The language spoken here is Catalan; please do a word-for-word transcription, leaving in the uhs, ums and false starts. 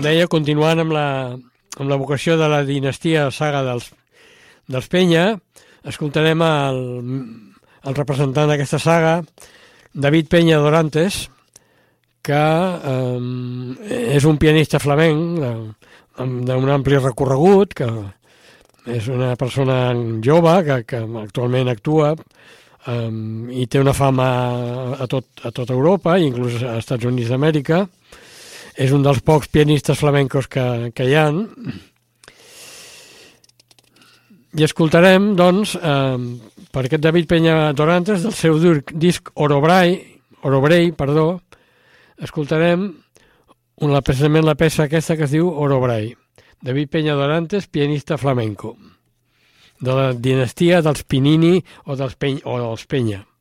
deia, continuant amb la, amb la vocació de la dinastia saga dels, dels Penya, escoltarem el, el representant d'aquesta saga, David Peña Dorantes, que eh, és un pianista flamenc d'un ampli recorregut, que és una persona jove que, que actualment actua um, i té una fama a tot, a tota Europa, inclús als Estats Units d'Amèrica. És un dels pocs pianistes flamencos que, que hi ha. I escoltarem, doncs, eh, per aquest David Peña Dorantes, del seu disc Orobrei, Orobrei, perdó, escoltarem una, precisament la peça aquesta que es diu Orobrei. David Peña Dorantes, pianista flamenco, de la dinastia dels Pinini o dels, Peny o dels Penya.